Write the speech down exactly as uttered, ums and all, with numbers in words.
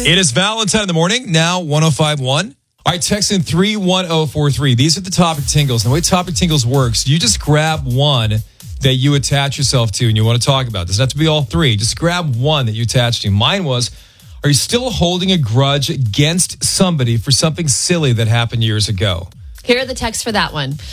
It is Valentine in the morning, now one oh five point one. All right, text in three one oh four three. These are the topic tingles. And the way topic tingles works, you just grab one that you attach yourself to and you want to talk about. It doesn't have to be all three. Just grab one that you attach to. Mine was, are you still holding a grudge against somebody for something silly that happened years ago? Here are the texts for that one.